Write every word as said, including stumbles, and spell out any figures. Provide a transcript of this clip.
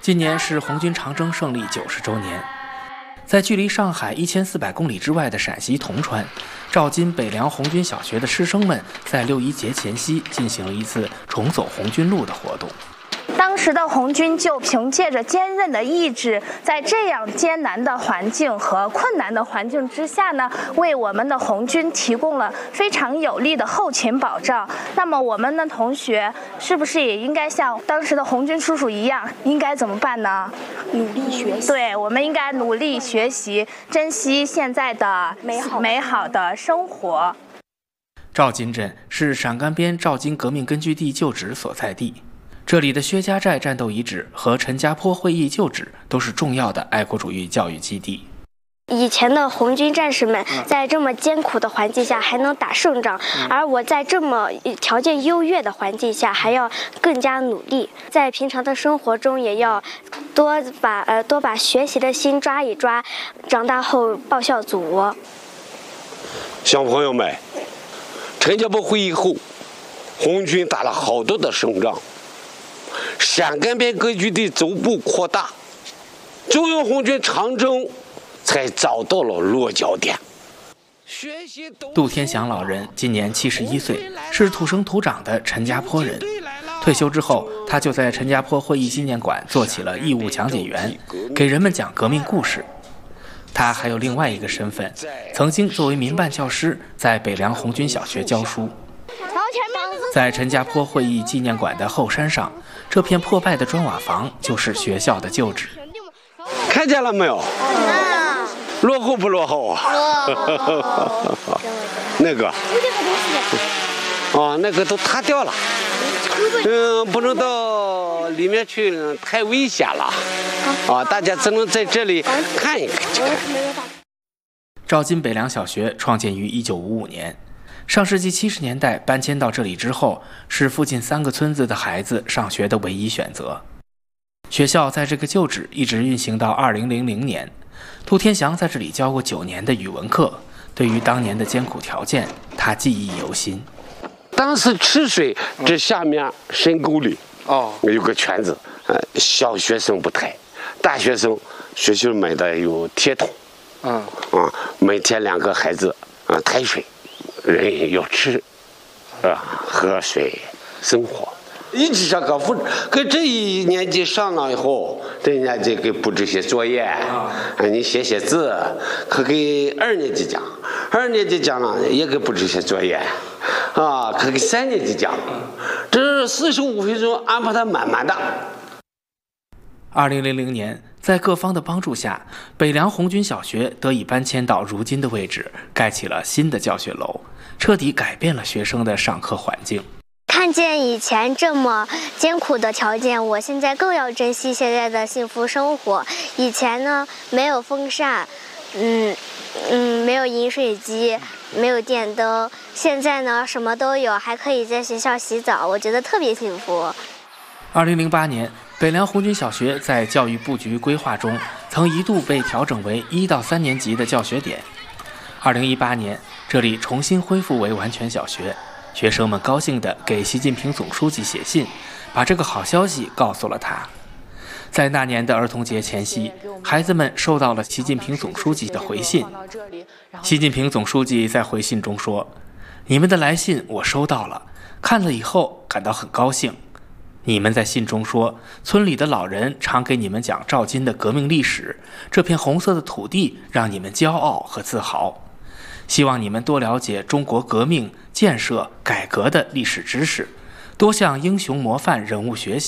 今年是红军长征胜利九十周年，在距离上海一千四百公里之外的陕西铜川，赵金北梁红军小学的师生们在六一节前夕进行了一次重走红军路的活动。 当时的红军就凭借着坚韧的意志，在这样艰难的环境和困难的环境之下呢，为我们的红军提供了非常有力的后勤保障。那么我们的同学是不是也应该像当时的红军叔叔一样，应该怎么办呢？ 努力学习。 对，我们应该努力学习，珍惜现在的美好美好的生活。 赵金镇是陕甘边赵金革命根据地旧址所在地。这里的薛家寨战斗遗址和陈家坡会议旧址都是重要的爱国主义教育基地。 以前的红军战士们在这么艰苦的环境下还能打胜仗，而我在这么条件优越的环境下还要更加努力，在平常的生活中也要多把呃多把学习的心抓一抓，长大后报效祖国。 小朋友们，陈家坡会议后，红军打了好多的胜仗。陕甘边根据地逐步扩大，中央红军长征才找到了落脚点。 杜天祥老人今年七十一岁，是土生土长的陈家坡人。退休之后，他就在陈家坡会议纪念馆做起了义务讲解员，给人们讲革命故事。他还有另外一个身份，曾经作为民办教师在北梁红军小学教书。在陈家坡会议纪念馆的后山上，这片破败的砖瓦房就是学校的旧址。 看见了没有？嗯、落后不落后啊？那个啊，那个都塌掉了。嗯，不能到里面去，太危险了。啊，大家只能在这里看一看。 赵金北梁小学创建于一九五五年。上世纪七十年代搬迁到这里之后，是附近三个村子的孩子上学的唯一选择。学校在这个旧址一直运行到二零零零年。杜天祥在这里教过九年的语文课，对于当年的艰苦条件，他记忆犹新。 当时吃水，这下面深沟里哦有个泉子，呃，小学生不抬，大学生学校买的有铁桶，嗯啊，每天两个孩子啊抬水。人要吃，啊，喝水，生活。一直上课，跟这一年级上了以后，这一年级给布置些作业，啊，你写写字，可给二年级讲，二年级讲了也给布置些作业，啊，可给三年级讲，这四十五分钟安排的满满的。 二零零零年，在各方的帮助下，北梁红军小学得以搬迁到如今的位置，盖起了新的教学楼，彻底改变了学生的上课环境。 看见以前这么艰苦的条件，我现在更要珍惜现在的幸福生活。以前呢，没有风扇，嗯嗯，没有饮水机，没有电灯。现在呢，什么都有，还可以在学校洗澡，我觉得特别幸福。 二零零八年。北梁红军小学在教育布局规划中，曾一度被调整为一到三年级的教学点。二零一八年，这里重新恢复为完全小学，学生们高兴地给习近平总书记写信，把这个好消息告诉了他。在那年的儿童节前夕，孩子们收到了习近平总书记的回信。习近平总书记在回信中说：“你们的来信我收到了，看了以后感到很高兴。你们在信中说，村里的老人常给你们讲赵金的革命历史，这片红色的土地让你们骄傲和自豪。希望你们多了解中国革命、建设、改革的历史知识，多向英雄模范人物学习。